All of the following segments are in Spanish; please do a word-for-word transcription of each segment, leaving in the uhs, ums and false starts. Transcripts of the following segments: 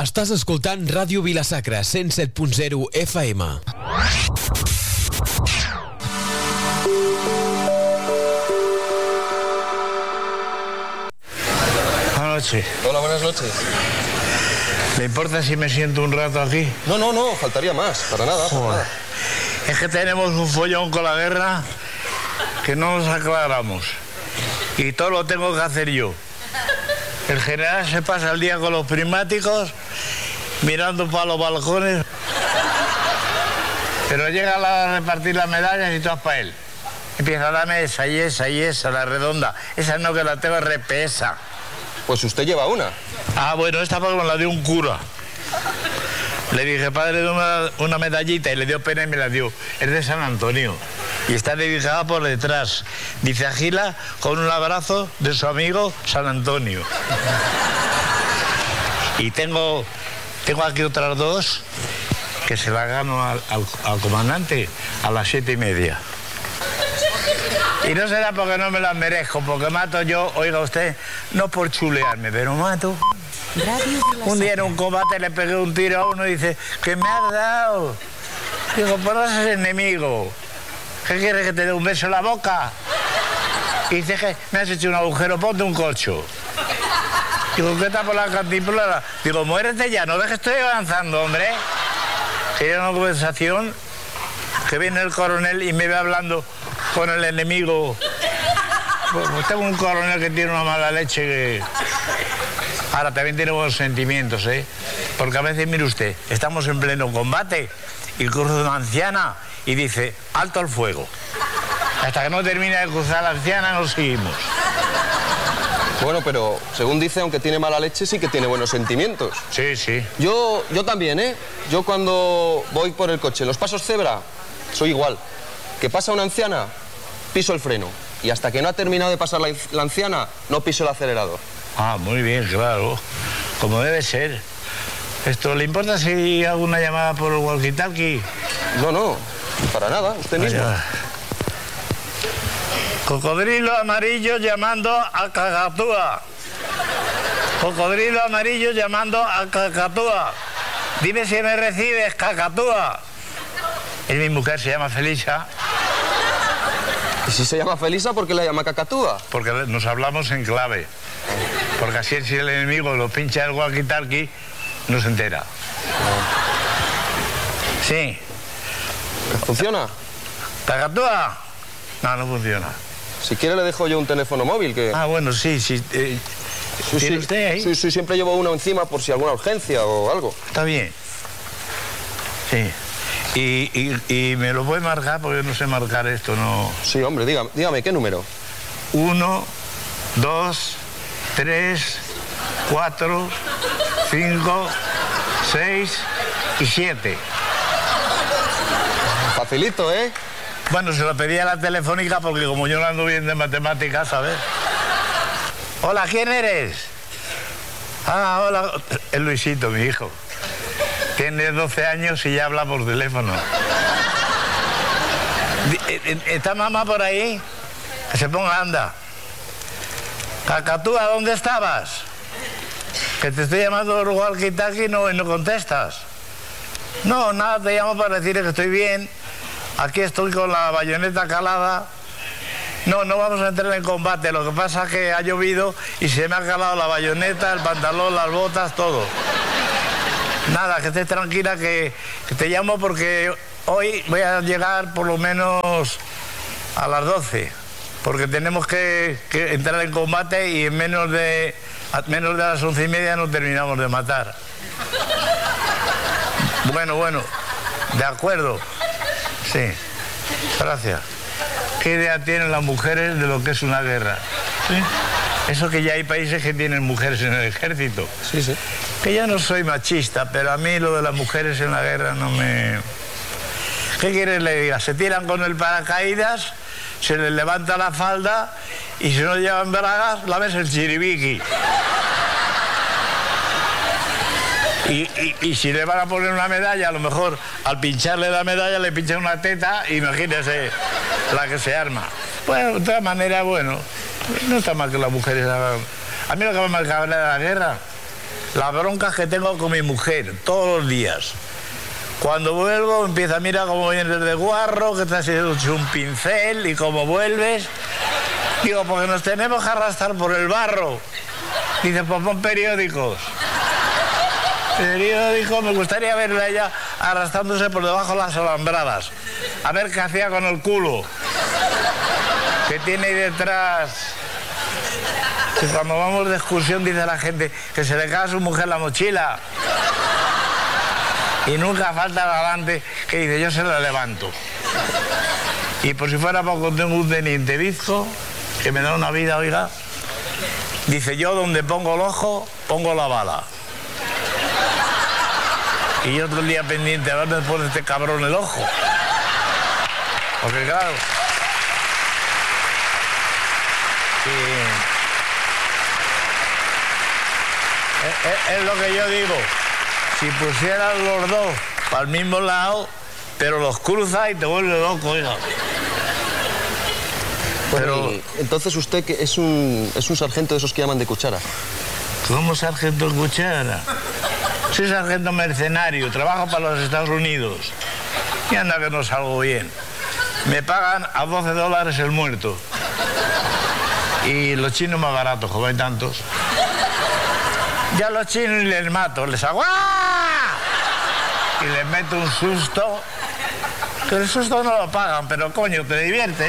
Estàs escoltant Ràdio Vila-sacra, cent set punt zero F M. Buenas noches. Hola, buenas noches. ¿Le importa si me siento un rato aquí? No, no, no, faltaría más, para nada, para nada. Es que tenemos un follón con la guerra que no nos aclaramos. Y todo lo tengo que hacer yo. El general se pasa el día con los prismáticos, mirando para los balcones. Pero llega a, la, a repartir las medallas y todas para él. Empieza a darme esa y esa y esa, la redonda. Esa no, que la tengo repesa. Pues usted lleva una. Ah, bueno, esta fue con la de un cura. Le dije, padre, de una, una medallita, y le dio pena y me la dio. Es de San Antonio. Y está dedicada por detrás. Dice Agila con un abrazo de su amigo San Antonio. Y tengo, tengo aquí otras dos que se las gano al, al, al comandante a las siete y media. Y no será porque no me las merezco, porque mato yo, oiga usted, no por chulearme, pero mato. Un día en un combate le pegué un tiro a uno y dice, ¿qué me has dado? Digo, pues no seas enemigo. ¿Qué quieres, que te dé un beso en la boca? Y dice, que me has hecho un agujero, ponte un corcho. Digo, ¿qué está por la cantimplora? Digo, muérete ya, no ves que estoy avanzando, hombre. Que era una conversación que viene el coronel y me ve hablando con el enemigo. Pues tengo un coronel que tiene una mala leche que... Ahora, también tiene buenos sentimientos, ¿eh? Porque a veces, mire usted, estamos en pleno combate y cruza una anciana y dice, alto el fuego. Hasta que no termina de cruzar la anciana, nos seguimos. Bueno, pero según dice, aunque tiene mala leche, sí que tiene buenos sentimientos. Sí, sí. Yo, yo también, ¿eh? Yo cuando voy por el coche, los pasos cebra, soy igual. Que pasa una anciana, piso el freno. Y hasta que no ha terminado de pasar la, la anciana, no piso el acelerador. Ah, muy bien, claro. Como debe ser. Esto, ¿le importa si hago una llamada por el walkie-talkie? No, no, para nada, usted mismo. Vaya. Cocodrilo amarillo llamando a Cacatúa. Cocodrilo amarillo llamando a Cacatúa. Dime si me recibes, Cacatúa. Es mi mujer, se llama Felisa. ¿Y si se llama Felisa, por qué la llama Cacatúa? Porque nos hablamos en clave. Porque así si el enemigo lo pincha el walkie-talkie, no se entera. Sí. ¿Funciona? ¿Cacatúa? No, no funciona. Si quiere le dejo yo un teléfono móvil que... Ah, bueno, sí, sí. Eh, sí, ¿Tiene sí, usted ahí? Sí, sí, siempre llevo uno encima por si alguna urgencia o algo. Está bien. Sí. Y, y, y me lo puede marcar porque yo no sé marcar esto, no... Sí, hombre, dígame, dígame, ¿qué número? Uno, dos, tres, cuatro, cinco, seis y siete. Facilito, ¿eh? Bueno, se lo pedí a la telefónica porque como yo no ando bien de matemáticas, ¿sabes? Hola, ¿quién eres? Ah, hola. Es Luisito, mi hijo. Tiene doce años y ya habla por teléfono. ¿Está mamá por ahí? Que se ponga, anda. Cacatúa, ¿dónde estabas? Que te estoy llamando por walkie-talkie y no, y no contestas. No, nada, te llamo para decir que estoy bien. Aquí estoy con la bayoneta calada. No, no vamos a entrar en combate. Lo que pasa es que ha llovido y se me ha calado la bayoneta, el pantalón, las botas, todo. Nada, que estés tranquila, que, que te llamo porque hoy voy a llegar por lo menos a las doce. Porque tenemos que, que entrar en combate y en menos de, a menos de las once y media nos terminamos de matar. Bueno, bueno, de acuerdo. Sí, gracias. ¿Qué idea tienen las mujeres de lo que es una guerra? ¿Sí? Eso que ya hay países que tienen mujeres en el ejército. Sí, sí. Que yo no soy machista, pero a mí lo de las mujeres en la guerra no me... ¿Qué quieres le diga? Se tiran con el paracaídas, se les levanta la falda y si no llevan bragas, la ves el chiribiqui. Y, y, y si le van a poner una medalla, a lo mejor al pincharle la medalla le pinchan una teta, imagínese la que se arma. Bueno, de todas maneras, bueno, no está mal que las mujeres hagan... A mí lo que me cabrea de la guerra las broncas que tengo con mi mujer todos los días. Cuando vuelvo empieza, mira cómo vienes de guarro, que te has hecho un pincel y cómo vuelves. Digo, porque nos tenemos que arrastrar por el barro. Dice, pues pon periódicos. Periódicos, me gustaría verla ella arrastrándose por debajo de las alambradas. A ver qué hacía con el culo. Que tiene ahí detrás. Que cuando vamos de excursión dice la gente que se le cae a su mujer la mochila. Y nunca falta el galante que dice, yo se la levanto. Y por si fuera poco tengo un teniente bizco que me da una vida, oiga. Dice, yo donde pongo el ojo, pongo la bala. Y yo todo el día pendiente, a ver dónde pone este cabrón el ojo. Porque claro... Es, es, es lo que yo digo. Si pusieran los dos para el mismo lado, pero los cruza y te vuelve loco, oiga. Pero... Entonces usted que es un, es un sargento de esos que llaman de cuchara. ¿Cómo sargento de cuchara? Soy sargento mercenario, trabajo para los Estados Unidos. Y anda que no salgo bien. Me pagan a doce dólares el muerto. Y los chinos más baratos, como hay tantos. Ya a los chinos les mato, les hago ¡ah! Y les meto un susto. Que el susto no lo pagan, pero coño, te diviertes.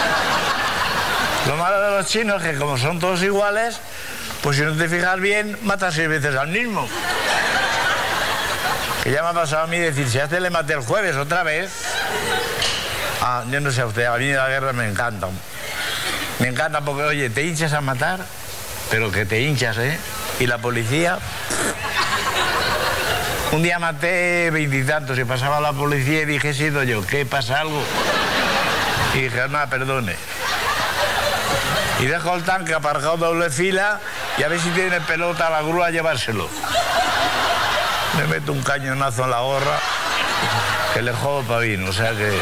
Lo malo de los chinos es que como son todos iguales, pues si no te fijas bien, matas seis veces al mismo. Que ya me ha pasado a mí decir, si a este le maté el jueves otra vez. Ah, yo no sé a usted, a mí la guerra me encanta. Me encanta porque, oye, te hinchas a matar, pero que te hinchas, ¿eh? Y la policía... Un día maté veintitantos y pasaba la policía y dije, he sido yo, ¿qué pasa algo? Y dije, no, perdone. Y dejo el tanque aparcado doble fila y a ver si tiene pelota a la grúa a llevárselo. Me meto un cañonazo en la gorra que le jodo pavino, o sea que...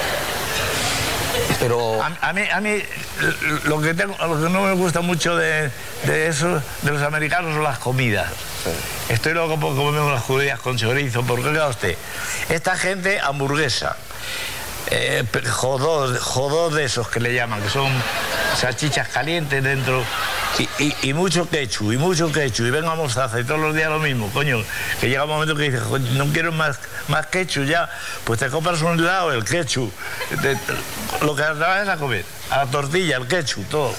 Pero... A, a, mí, a mí lo que, tengo, lo que no me gusta mucho de, de eso, de los americanos, son las comidas. Sí. Estoy loco por comerme unas judías con chorizo, porque vea usted, esta gente hamburguesa, eh, jodó, jodó de esos que le llaman, que son salchichas calientes dentro, y, y, y mucho ketchup, y mucho ketchup, y venga mostaza, y todos los días lo mismo, coño, que llega un momento que dices, no quiero más, más ketchup ya, pues te compras un helado, el ketchup, te, te, lo que te vas a comer, a la tortilla, el ketchup, todo.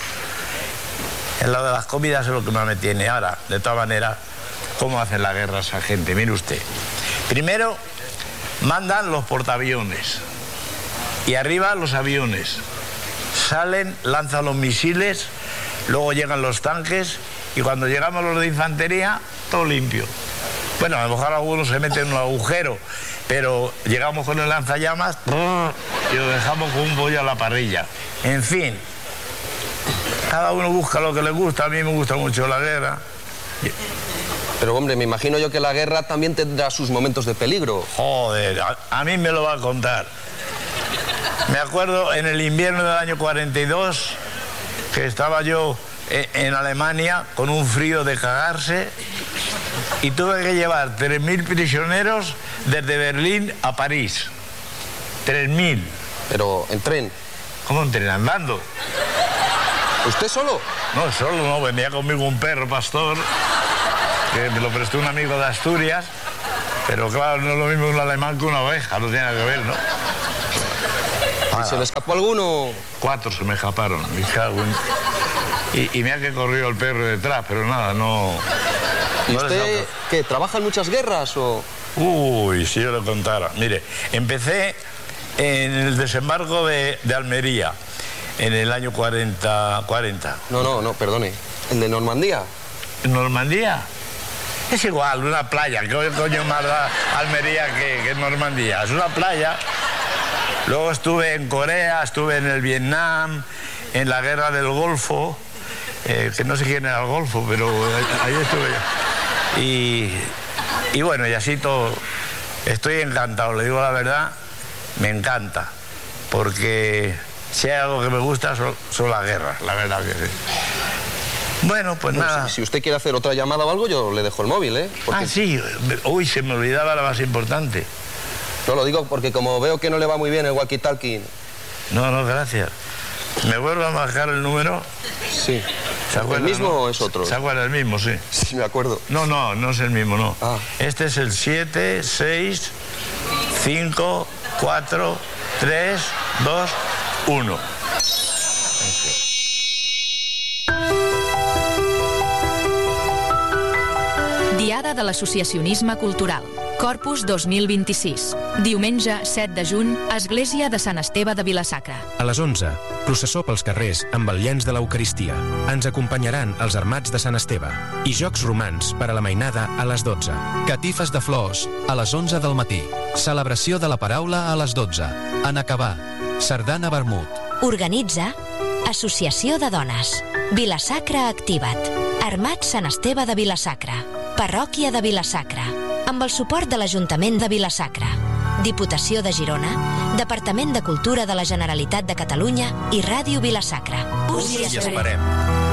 En lo de las comidas es lo que más me tiene. Ahora, de todas maneras, ¿cómo hacen la guerra esa gente? Mire usted, primero mandan los portaaviones, y arriba los aviones, salen, lanzan los misiles, luego llegan los tanques y cuando llegamos los de infantería, todo limpio. Bueno, a lo mejor algunos se meten en un agujero, pero llegamos con el lanzallamas y lo dejamos con un pollo a la parrilla. En fin, cada uno busca lo que le gusta. A mí me gusta mucho la guerra. Pero hombre, me imagino yo que la guerra también tendrá sus momentos de peligro. Joder, a, a mí me lo va a contar. Me acuerdo en el invierno del año cuarenta y dos que estaba yo en Alemania con un frío de cagarse y tuve que llevar tres mil prisioneros desde Berlín a París. tres mil. Pero en tren. ¿Cómo en tren? Andando. ¿Usted solo? No, solo no. Venía conmigo un perro pastor que me lo prestó un amigo de Asturias. Pero claro, no es lo mismo un alemán que una oveja. No tiene nada que ver, ¿no? ¿Y se le escapó alguno? Cuatro se me escaparon. Y, y mira que corrió el perro detrás, pero nada, no... ¿Y no usted qué, trabaja en muchas guerras o...? Uy, si yo le contara. Mire, empecé en el desembarco de, de Almería, en el año cuarenta, cuarenta. No, no, no, perdone. ¿El de Normandía? ¿En Normandía? Es igual, una playa. ¿Qué coño más da Almería que, que Normandía? Es una playa. Luego estuve en Corea, estuve en el Vietnam, en la guerra del Golfo, eh, que no sé quién era el Golfo, pero ahí estuve yo. Y, y bueno, y así todo. Estoy encantado, le digo la verdad, me encanta, porque si hay algo que me gusta son, son las guerras, la verdad que sí. Bueno, pues Bueno, nada. si, si usted quiere hacer otra llamada o algo, yo le dejo el móvil, ¿eh? Porque... Ah, sí. Uy, se me olvidaba la más importante. No, lo digo porque como veo que no le va muy bien el walkie-talkie... No, no, gracias. ¿Me vuelvo a marcar el número? Sí. ¿Se acuerda, ¿El mismo no? o es otro? ¿Se acuerda el mismo, sí? Sí, me acuerdo. No, no, no es el mismo, no. Ah. Este es el siete, seis, cinco, cuatro, tres, dos, uno. Diada de l'Associacionisme Cultural. Corpus dos mil vint-i-sis. Diumenge set de juny, Església de Sant Esteve de Vila-sacra. A les onze, processó pels carrers amb el llenç de l'Eucaristia. Ens acompanyaran els Armats de Sant Esteve i jocs romans per a la mainada a les dotze. Catifes de flors a les onze del matí. Celebració de la paraula a les dotze. En acabar, sardana vermut. Organitza Associació de Dones. Vila-sacra Activa't. Armats Sant Esteve de Vila-sacra. Parròquia de Vila-sacra. Amb el suport de l'Ajuntament de Vila-sacra, Diputació de Girona, Departament de Cultura de la Generalitat de Catalunya i Ràdio Vila-sacra. Us hi esperem.